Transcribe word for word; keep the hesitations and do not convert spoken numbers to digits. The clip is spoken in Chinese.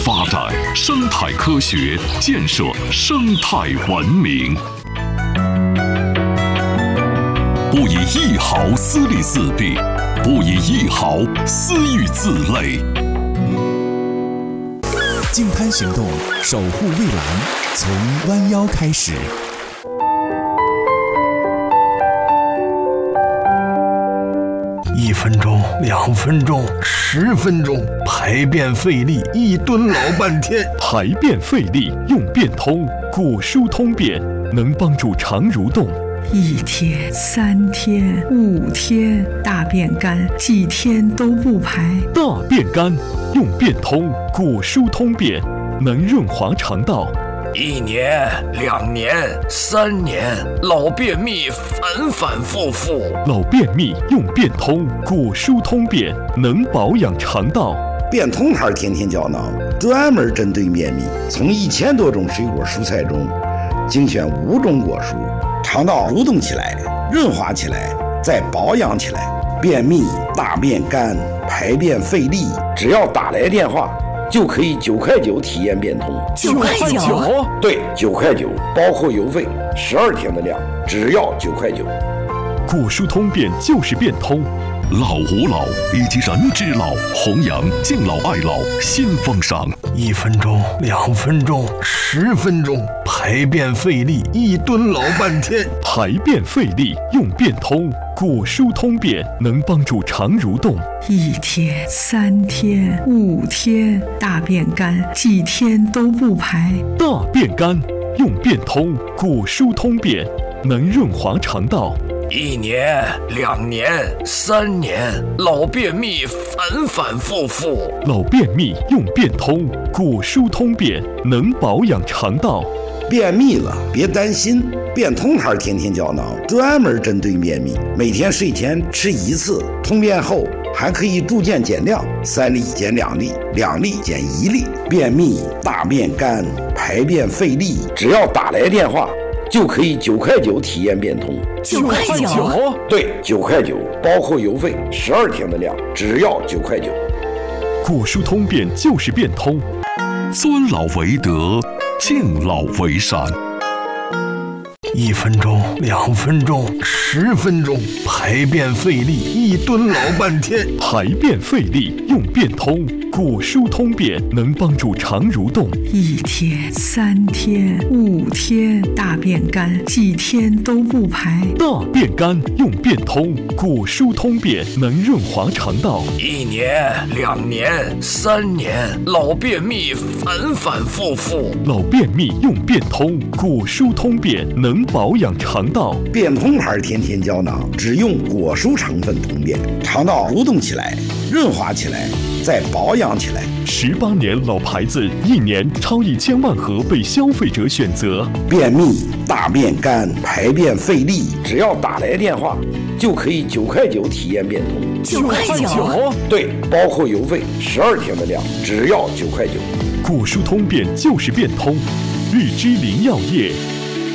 发展生态科学，建设生态文明。不以一毫私利自弊，不以一毫私欲自累。 净滩行动，守护蔚蓝，从弯腰开始。 一分钟，两分钟，十分钟，排便费力，一蹲老半天。 排便费力用便通，果蔬通便，能帮助肠蠕动。 一天、三天、五天，大便干，几天都不排。 大便干用便通，果蔬通便，能润滑肠道。 一年、两年、三年，老便秘反反复复。 老便秘用便通，果蔬通便，能保养肠道。 便通牌天天胶囊专门针对便秘，从一千多种水果蔬菜中精选五种果蔬，肠道蠕动起来，润滑起来，再保养起来。便秘、大便干、排便费力，只要打来电话就可以九块九体验便通。 九块九？ 对，九块九，包括邮费，十二天的量，只要九块九。 果蔬通便就是便通。 老吾老以及人之老，弘扬敬老爱老新风尚。 一分钟，两分钟，十分钟，排便费力，一蹲老半天。 排便费力用便通，果蔬通便，能帮助肠蠕动。 一天、三天、五天，大便干，几天都不排。 大便干用便通，果蔬通便，能润滑肠道。 一年、两年、三年，老便秘反反复复。 老便秘用便通，果蔬通便，能保养肠道。 便秘了别担心，便通牌天天胶囊专门针对便秘，每天睡前吃一次，通便后还可以逐渐减量，三粒减两粒，两粒减一粒。便秘、大便干、排便费力，只要打来电话就可以九块九体验便通。 九块九？ 对，九块九，包括邮费，十二天的量，只要九块九。 果蔬通便就是便通。 尊老为德，敬老为善。 一分钟，两分钟，十分钟，排便费力，一蹲老半天。 排便费力用便通，果蔬通便，能帮助肠蠕动。 一天、三天、五天，大便干，几天都不排。 大便干用便通，果蔬通便，能润滑肠道。 一年、两年、三年，老便秘反反复复。 老便秘用便通，果蔬通便，能保养肠道。 便通牌天天胶囊只用果蔬成分通便，肠道蠕动起来，润滑起来，再保养起来。 十八年老牌子，一年超一千万盒被消费者选择。 便秘、大便干、排便费力，只要打来电话就可以九块九体验便通。 九块九？ 对，包括邮费，十二天的量，只要九块九。 果蔬通便就是便通。日之林药业